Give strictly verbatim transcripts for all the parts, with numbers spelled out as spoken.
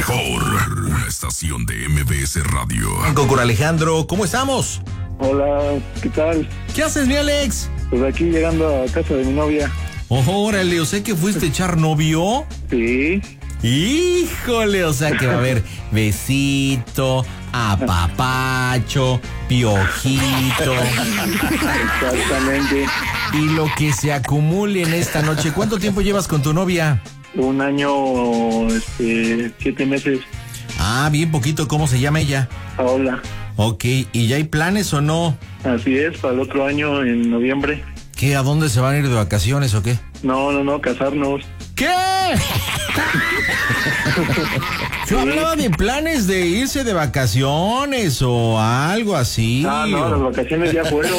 mejor, una estación de M B S Radio. Con Alejandro, ¿cómo estamos? Hola, ¿qué tal? ¿Qué haces, mi Alex? Pues aquí llegando a casa de mi novia. Oh, órale, o sea que fuiste a echar novio. Sí. Híjole, o sea que va a haber besito, apapacho, piojito. Exactamente. Y lo que se acumule en esta noche. ¿Cuánto tiempo llevas con tu novia? Un año, este, siete meses. Ah, bien poquito. ¿Cómo se llama ella? Paola. Ok, ¿y ya hay planes o no? Así es, para el otro año, en noviembre. ¿Qué? ¿A dónde se van a ir de vacaciones o qué? No, no, no, casarnos. ¿Qué? Yo hablaba de planes de irse de vacaciones o algo así. Ah, no, las vacaciones ya fueron.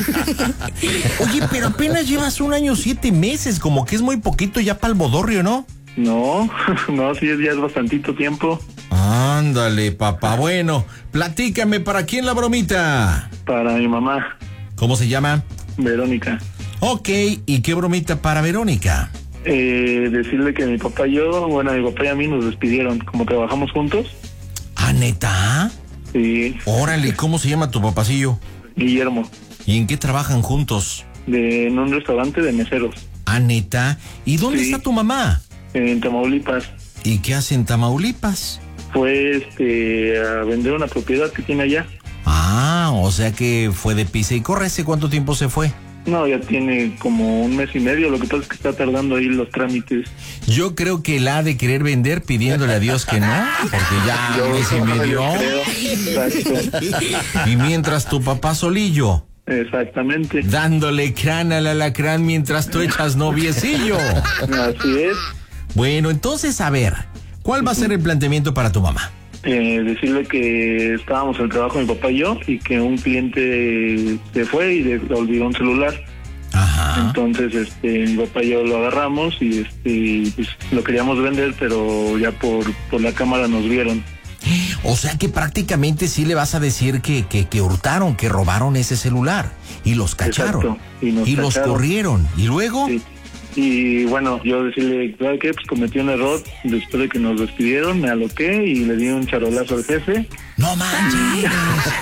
Oye, pero apenas llevas un año, siete meses, como que es muy poquito ya para el bodorrio, ¿no? No, no, sí, ya es bastantito tiempo. Ándale, papá. Bueno, platícame, ¿para quién la bromita? Para mi mamá. ¿Cómo se llama? Verónica. Ok, ¿y qué bromita para Verónica? Eh, decirle que mi papá y yo, bueno, mi papá y a mí nos despidieron, como trabajamos juntos. ¿Ah, neta? Sí. Órale, ¿cómo se llama tu papacillo? Guillermo. ¿Y en qué trabajan juntos? De, en un restaurante de meseros. ¿Ah, neta? ¿Y dónde Sí. está tu mamá? En Tamaulipas. ¿Y qué hace en Tamaulipas? Fue este, a vender una propiedad que tiene allá. Ah, o sea que fue de pisa y corre. ¿Hace cuánto tiempo se fue? No, ya tiene como un mes y medio. Lo que pasa es que está tardando ahí los trámites. Yo creo que la ha de querer vender pidiéndole a Dios que no, porque ya Yo, un mes y medio. yo creo. Exacto. Y mientras tu papá solillo, Exactamente. dándole crán al alacrán mientras tú echas noviecillo. Así es. Bueno, entonces, a ver, ¿cuál va a ser el planteamiento para tu mamá? Eh, decirle que estábamos en el trabajo mi papá y yo y que un cliente se fue y le olvidó un celular. Ajá. Entonces, este, mi papá y yo lo agarramos y este, pues, lo queríamos vender, pero ya por, por la cámara nos vieron. O sea que prácticamente sí le vas a decir que, que, que hurtaron, que robaron ese celular y los cacharon. Exacto, y nos y los cacharon. corrieron. ¿Y luego? Sí. Y bueno, yo decirle, ¿sabe qué? Pues cometí un error después de que nos despidieron, me aloqué y le di un charolazo al jefe. ¡No manches!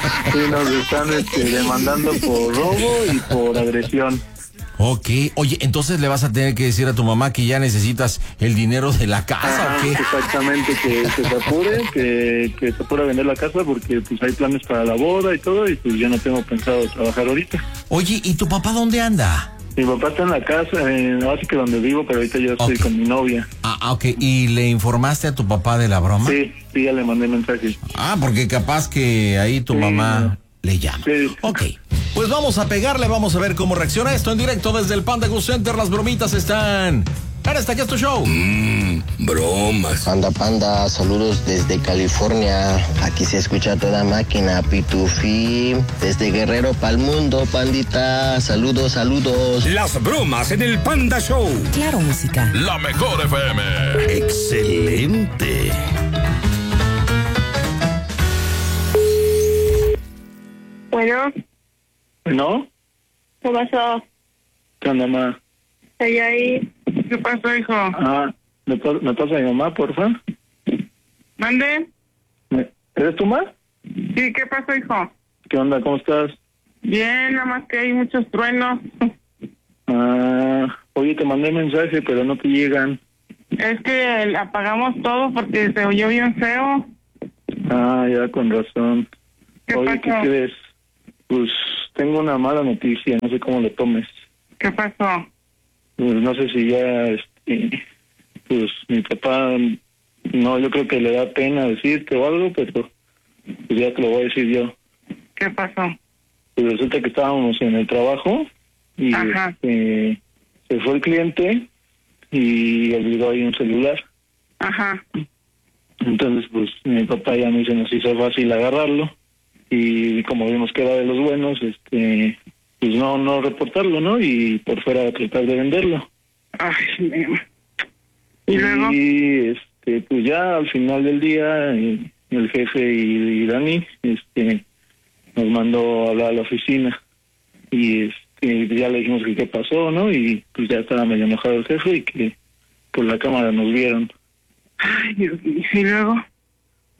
Y nos están este, demandando por robo y por agresión. Ok, oye, entonces le vas a tener que decir a tu mamá que ya necesitas el dinero de la casa, Ah, ¿o qué? exactamente, que, que se apure, que, que se apure a vender la casa porque pues hay planes para la boda y todo y pues yo no tengo pensado trabajar ahorita. Oye, ¿y tu papá dónde anda? Mi papá está en la casa, en la base que donde vivo, pero ahorita yo estoy Ok. con mi novia. Ah, ok, ¿y le informaste a tu papá de la broma? Sí, sí, ya le mandé mensaje. Ah, porque capaz que ahí tu Sí, mamá no. le llama. Sí. Ok, pues vamos a pegarle, vamos a ver cómo reacciona esto en directo desde el Panda Go Center. Las bromitas están en este que es tu show. Mmm, bromas. Panda Panda, saludos desde California. Aquí se escucha toda máquina, Pitufí. Desde Guerrero pa'l mundo, pandita. Saludos, saludos. Las bromas en el Panda Show. Claro, música. La mejor F M. Excelente. Bueno, ¿No? ¿qué pasó? ¿Qué onda, mamá? ¿Estoy ahí? ¿Qué pasó, hijo? Ah, ¿me, pa- me pasa a mi mamá, porfa? ¿Mande? ¿Me- ¿Eres tú, ma? Sí, ¿qué pasó, hijo? ¿Qué onda? ¿Cómo estás? Bien, nada más que hay muchos truenos. Ah, oye, te mandé mensaje, pero no te llegan. Es que apagamos todo porque se oyó bien feo. Ah, ya, con razón. ¿Qué Oye, ¿qué pasó? crees? Pues tengo una mala noticia, no sé cómo lo tomes. ¿Qué pasó? Pues no sé si ya, este, pues mi papá, no, yo creo que le da pena decirte o algo, pero pues ya te lo voy a decir yo. ¿Qué pasó? Pues resulta que estábamos en el trabajo y Ajá. este, se fue el cliente y olvidó ahí un celular. Ajá. Entonces, pues mi papá ya me dice, nos hizo fácil agarrarlo y como vimos que era de los buenos, este, pues no, no reportarlo, ¿no? Y por fuera tratar de venderlo. Ay, mi- ¿Y luego? Y este, pues ya al final del día, eh, el jefe y, y Dani, este, nos mandó a hablar a la oficina y este, ya le dijimos que qué pasó, ¿no? Y pues ya estaba medio enojado el jefe y que por la cámara nos vieron. Ay, Dios mío. ¿Y luego?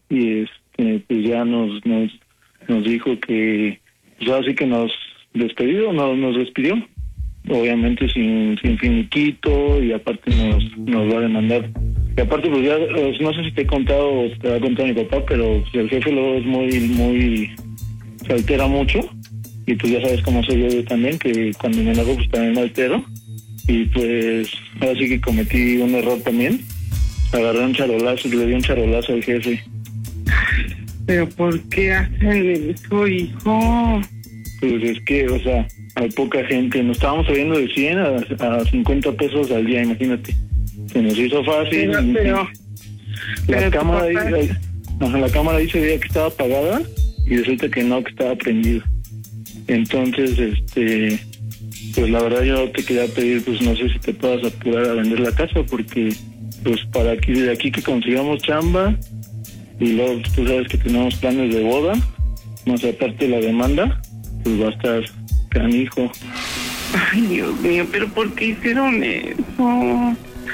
y este pues ya nos nos nos dijo que pues así que nos despedió, nos, nos despidió, obviamente sin sin finiquito, y aparte nos nos va a demandar. Y aparte pues ya, no sé si te he contado o te ha contado mi papá, pero pues, el jefe luego es muy, muy, se altera mucho, y pues ya sabes cómo soy yo también, que cuando me enojo pues también me altero, y pues ahora sí que cometí un error también, agarré un charolazo, le di un charolazo al jefe. ¿Pero por qué hacen eso, hijo? Pues es que, o sea, hay poca gente, nos estábamos subiendo de cien a, a cincuenta pesos al día, imagínate. Se nos hizo fácil. Pero, pero, la pero cámara ahí, papá... ahí, ajá, la cámara ahí se veía que estaba apagada y resulta que no, que estaba prendida. Entonces, este, pues la verdad yo te quería pedir, pues no sé si te puedas apurar a vender la casa, porque pues para aquí, de aquí que consigamos chamba, y luego tú sabes que tenemos planes de boda, más aparte de la demanda, pues va a estar canijo. Ay, Dios mío, pero ¿por qué hicieron eso?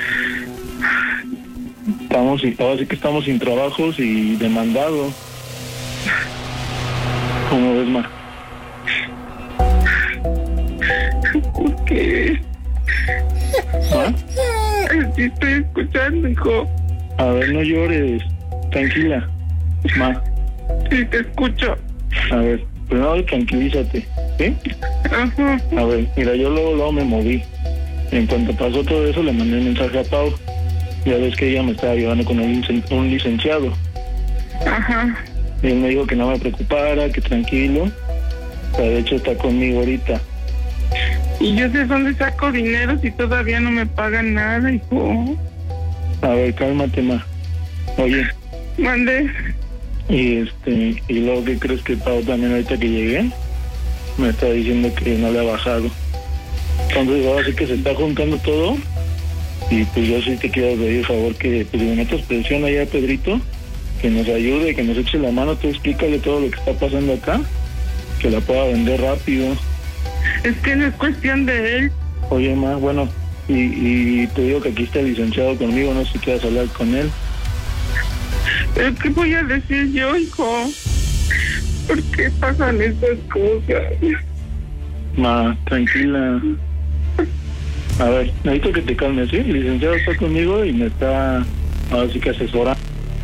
Estamos, ahora sí que estamos sin trabajos y demandados. ¿Cómo ves, ma? ¿Por qué? ¿Ah? Sí estoy escuchando, hijo. A ver, no llores. Tranquila. Ma. Sí, te escucho. A ver, primero tranquilízate, ¿sí? Ajá. A ver, mira, yo luego, luego me moví. En cuanto pasó todo eso, le mandé un mensaje a Pau. Ya ves que ella me estaba llevando con un, licen- un licenciado. Ajá. Y él me dijo que no me preocupara, que tranquilo. O sea, de hecho está conmigo ahorita. Y yo sé dónde saco dinero si todavía no me pagan nada, hijo. A ver, cálmate, ma. Oye, Mande. y este, y luego, ¿qué crees que Pau también ahorita que llegué? Me está diciendo que no le ha bajado. Entonces ahora sí que se está juntando todo. Y pues yo sí te quiero pedir favor que pues le metas presión allá a Pedrito, que nos ayude, que nos eche la mano. Tú explícale todo lo que está pasando acá, que la pueda vender rápido. Es que no es cuestión de él. Oye, ma, bueno, y, y te digo que aquí está el licenciado conmigo, no sé si quieres hablar con él. ¿Pero qué voy a decir yo, hijo? ¿Por qué pasan estas cosas? Ma, tranquila. A ver, necesito que te calmes, ¿sí? El licenciado está conmigo y me está, ahora sí que asesora.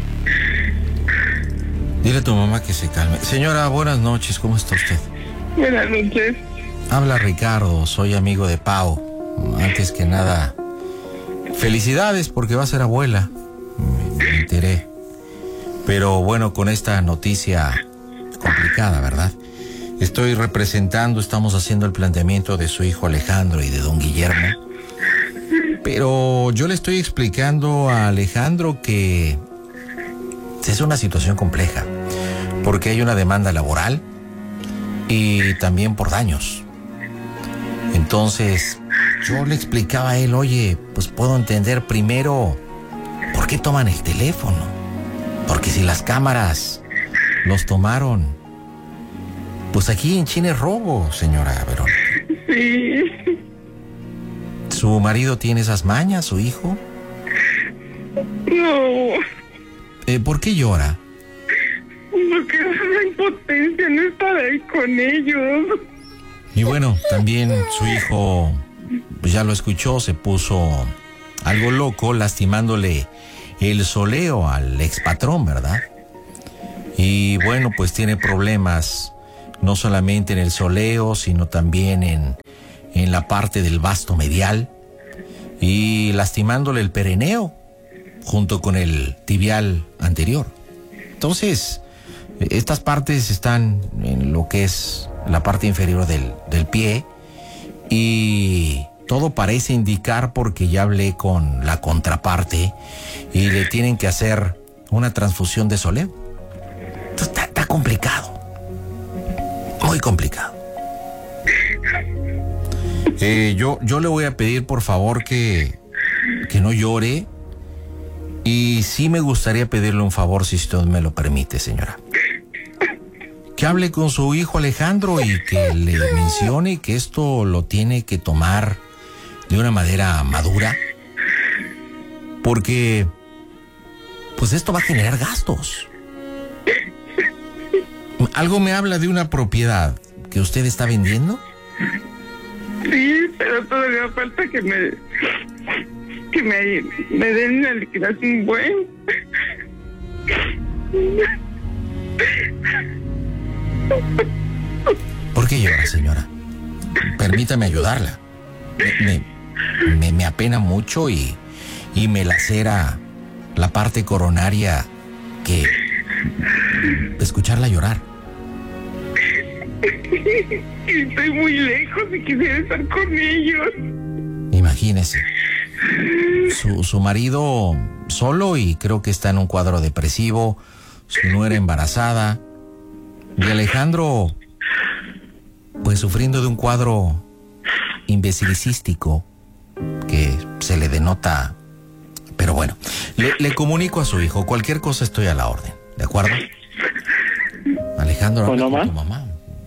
Dile a tu mamá que se calme. Señora, buenas noches, ¿cómo está usted? Buenas noches. Habla Ricardo, soy amigo de Pau. Antes que nada, felicidades porque va a ser abuela. Me, me enteré. Pero bueno, con esta noticia complicada, ¿verdad? Estoy representando, estamos haciendo el planteamiento de su hijo Alejandro y de don Guillermo. Pero yo le estoy explicando a Alejandro que es una situación compleja, porque hay una demanda laboral y también por daños. Entonces, yo le explicaba a él, oye, pues puedo entender primero por qué toman el teléfono. Porque si las cámaras los tomaron, pues aquí en China es robo, señora Verón. Sí. ¿Su marido tiene esas mañas, su hijo? No. Eh, ¿Por qué llora? Porque es una impotencia no estar ahí con ellos. Y bueno, también su hijo, pues ya lo escuchó, se puso algo loco, lastimándole el soleo al expatrón, ¿verdad? Y bueno, pues tiene problemas no solamente en el soleo, sino también en, en la parte del vasto medial y lastimándole el pereneo junto con el tibial anterior. Entonces, estas partes están en lo que es la parte inferior del, del pie y todo parece indicar, porque ya hablé con la contraparte y le tienen que hacer una transfusión de soleo. Entonces está, está complicado, muy complicado. Eh, yo, yo le voy a pedir por favor que, que no llore, y sí me gustaría pedirle un favor, si usted me lo permite, señora. Que hable con su hijo Alejandro y que le mencione que esto lo tiene que tomar de una manera madura, porque pues esto va a generar gastos. Algo me habla de una propiedad que usted está vendiendo. Sí, pero todavía falta que me que me, me den una liquidación buena. ¿Por qué llora, señora? Permítame ayudarla. Me, me, me apena mucho y, y me lacera la parte coronaria que escucharla llorar. Estoy muy lejos y quisiera estar con ellos. Imagínese. Su, su marido solo y creo que está en un cuadro depresivo, su nuera embarazada y Alejandro pues sufriendo de un cuadro imbecilicístico que se le denota. Pero bueno, le, le comunico a su hijo, cualquier cosa estoy a la orden, ¿de acuerdo? Alejandro, habla con tu mamá.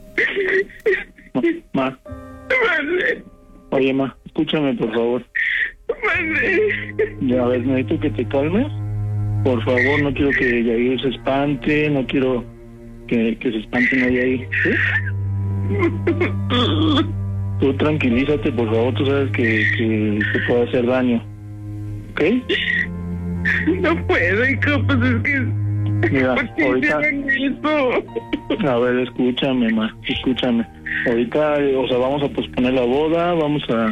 Ma, ma. Oye, ma, escúchame, por favor. Ya, a ver, necesito que te calmes. Por favor, no quiero que Yair se espante, no quiero que, que se espante nadie ahí. ¿Sí? Tú tranquilízate, por favor, tú sabes que, que te puede hacer daño. ¿Ok? No puedo, hijo, pues es que... Mira, ¿por qué ahorita... hicieron eso? A ver, escúchame, ma, escúchame. Ahorita, o sea, vamos a posponer la boda, vamos a,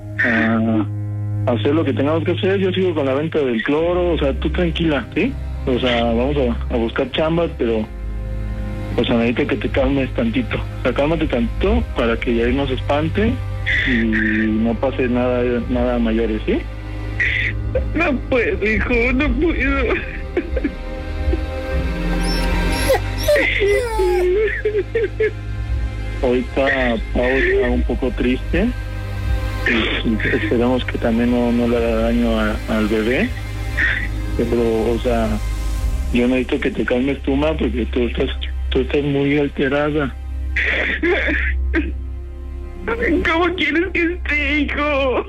a hacer lo que tengamos que hacer. Yo sigo con la venta del cloro, o sea, tú tranquila, ¿sí? O sea, vamos a, a buscar chambas, pero, o sea, necesito que te calmes tantito. O sea, cálmate tantito para que ya no se espante y no pase nada, nada mayores, ¿sí? No puedo, hijo, no puedo. Ahorita Pau está un poco triste y, y esperamos que también no, no le haga daño a, al bebé, pero, o sea, yo necesito que te calmes tú, ma, porque tú estás, tú estás muy alterada. ¿Cómo quieres que esté, hijo?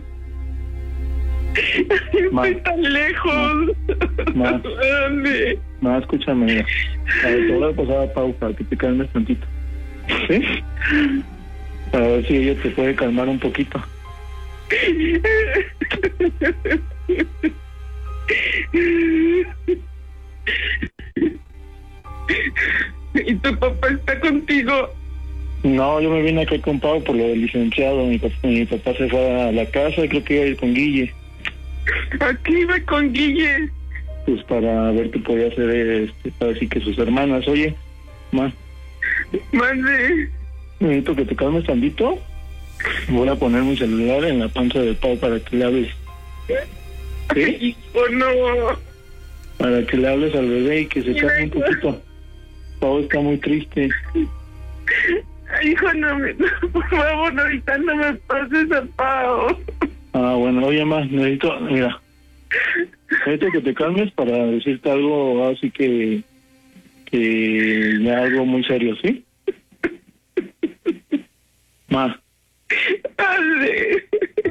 Ma, estoy tan lejos. Ma, ¿Dónde? ma, escúchame, mira. A ver, te voy a pasar a Pau para que te calmes tantito, ¿sí? Para ver si ella te puede calmar un poquito. ¿Y tu papá está contigo? No, yo me vine acá con Pau por lo del licenciado. Mi papá, mi papá se fue a la casa y creo que iba a ir con Guille. Aquí iba con Guille. Pues para ver qué podía hacer, este, para decir que sus hermanas. Oye, ma, Mande. necesito que te calmes tantito. Voy a poner mi celular en la panza de Pau para que le hables. ¿Sí? ¿O no? Para que le hables al bebé y que se calme un poquito. Pau está muy triste. Hijo, no me... Por favor, ahorita no me pases a Pau. Ah, bueno, oye, ma, necesito, mira, necesito que te calmes para decirte algo así que, que ya algo muy serio, ¿sí? Ma. Padre.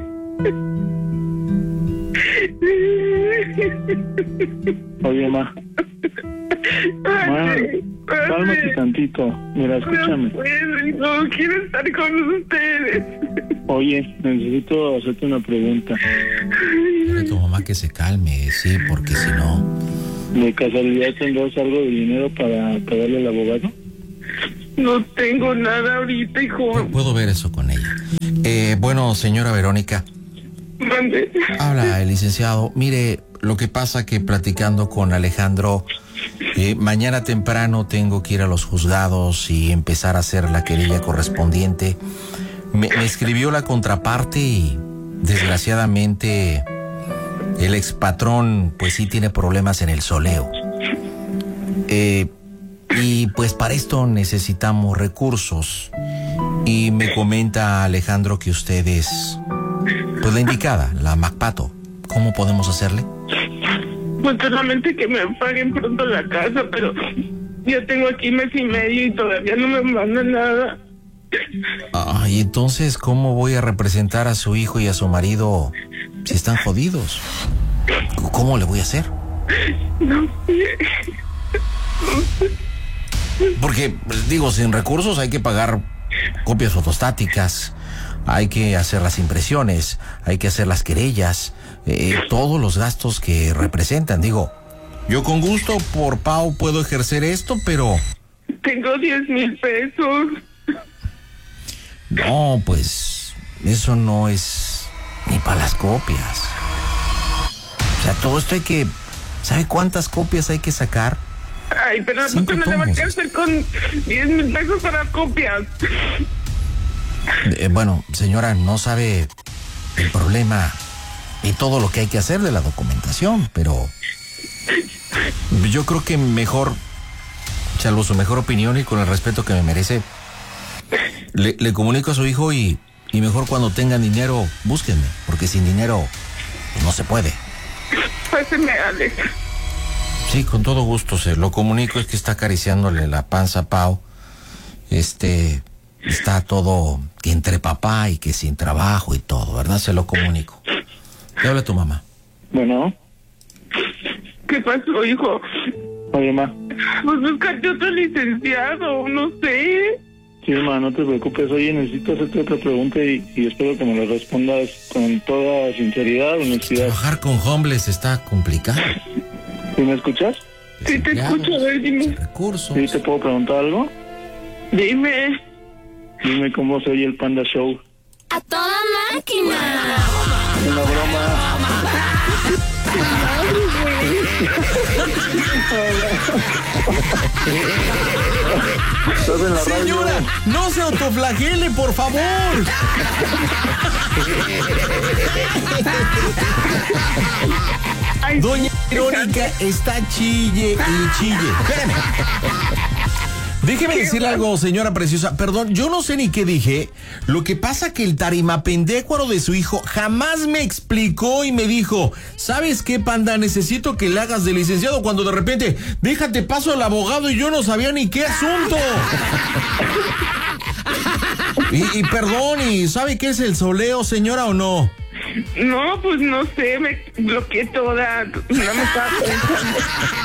Oye, ma. Ma, cálmate tantito. Mira, escúchame. No puedo, no quiero estar con ustedes. Oye, necesito hacerte una pregunta. Dile a tu mamá que se calme, sí, porque si no... ¿De casualidad tendrás algo de dinero para pagarle al abogado? No tengo nada ahorita, hijo. Puedo ver eso con ella. Eh, bueno, señora Verónica. Mande. Habla el licenciado. Mire, lo que pasa que platicando con Alejandro, eh, mañana temprano tengo que ir a los juzgados y empezar a hacer la querella correspondiente. Me, me escribió la contraparte y desgraciadamente el expatrón pues sí tiene problemas en el soleo. Eh, y pues para esto necesitamos recursos. Y me comenta Alejandro que usted es pues la indicada, la Macpato. ¿Cómo podemos hacerle? Pues solamente que me paguen pronto la casa, pero ya tengo aquí mes y medio y todavía no me mandan nada. Ah, y entonces, ¿cómo voy a representar a su hijo y a su marido si están jodidos? ¿Cómo le voy a hacer? No sé. porque, digo, sin recursos hay que pagar copias fotostáticas, hay que hacer las impresiones, hay que hacer las querellas, eh, todos los gastos que representan. Digo, yo con gusto por Pau puedo ejercer esto, pero... Tengo diez mil pesos. No, pues eso no es ni para las copias. O sea, todo esto hay que... ¿Sabe cuántas copias hay que sacar? Ay, pero ¿por Cinco qué no le va a tomos. hacer con diez mil pesos para copias? Eh, bueno, señora, no sabe el problema y todo lo que hay que hacer de la documentación, pero yo creo que mejor, salvo su mejor opinión y con el respeto que me merece, le, le comunico a su hijo y, y mejor cuando tengan dinero, búsquenme, porque sin dinero pues, no se puede. Páseme, Alex. Sí, con todo gusto se lo comunico, es que está acariciándole la panza a Pau. Este, está todo que entre papá y que sin trabajo y todo, ¿verdad? Se lo comunico. ¿Qué habla tu mamá? Bueno, ¿Qué pasó, hijo? oye, ma. Pues búscate otro licenciado, no sé. Sí, ma, no te preocupes. Oye, necesito hacerte otra pregunta y, y espero que me la respondas con toda sinceridad, honestidad. Trabajar con homeless está complicado. ¿Sí me escuchas? Sí, te Desempleados, escucho, a ver, dime. sin recursos. ¿Sí te puedo preguntar algo? Dime. Dime cómo se oye el Panda Show. ¡A toda máquina! Una broma. Estás en la radio. Señora, no se autoflagele, por favor. Ay, Doña Verónica está chille y chille. Espérame. Déjeme decirle algo, señora preciosa. Perdón, yo no sé ni qué dije. Lo que pasa que el tarimapendécuaro de su hijo jamás me explicó y me dijo, ¿sabes qué, Panda? Necesito que le hagas de licenciado, cuando de repente, déjate paso al abogado y yo no sabía ni qué asunto. Y, y perdón, ¿y sabe qué es el soleo, señora, o no? no, pues no sé, me bloqueé toda. No me estaba pensando.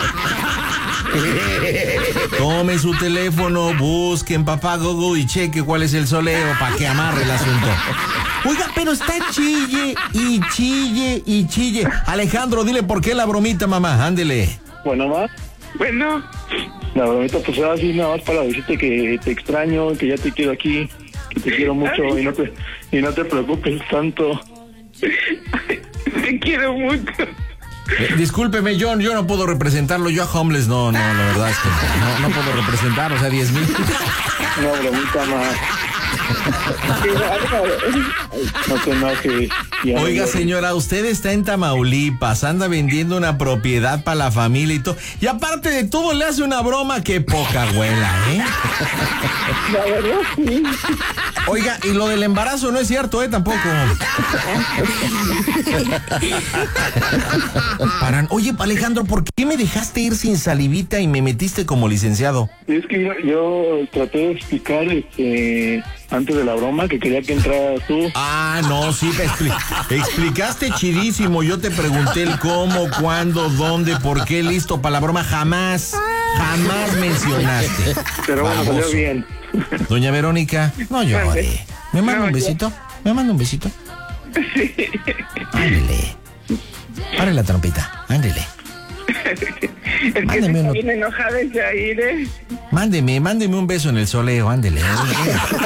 Tome su teléfono, busque en papá Google y cheque cuál es el soleo para que amarre el asunto. Oiga, pero está chille y chille y chille. Alejandro, dile por qué la bromita, mamá, ándele. Bueno, ma. Bueno, La bromita pues era así nada más para decirte que te extraño, que ya te quiero aquí, que te quiero mucho y no te, y no te preocupes tanto. te quiero mucho. Eh, discúlpeme, John, yo no puedo representarlo. Yo a homeless no, no, la verdad es que no, no puedo representar, o sea, diez mil. Una bromita más. No te enojes. Ya, Oiga, ya. señora, usted está en Tamaulipas, anda vendiendo una propiedad para la familia y todo. Y aparte de todo, le hace una broma que poca abuela, ¿eh? La verdad, sí. Oiga, y lo del embarazo no es cierto, ¿eh? Tampoco. Paran. Oye, Alejandro, ¿por qué me dejaste ir sin salivita y me metiste como licenciado? Es que yo, yo traté de explicar este, antes de la broma que quería que entraras tú. Ah, no, sí, te expli- explicaste chidísimo. Yo te pregunté el cómo, cuándo, dónde, por qué, listo para la broma. Jamás, jamás mencionaste. Pero bueno, salió Baboso. bien. Doña Verónica, no llore. ¿Me manda un No, besito? ¿Me manda un besito? Sí. Ándele. Pare la trompita, ándele. Es que Mándeme está uno. bien enojada ese aire. Mándeme, mándeme un beso en el soleo, ándele. ándele.